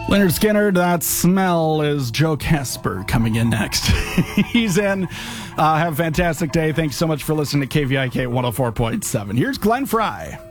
Leonard Skinner, that smell is Joe Casper coming in next. He's in. Have a fantastic day. Thanks so much for listening to KVIK 104.7. Here's Glenn Fry.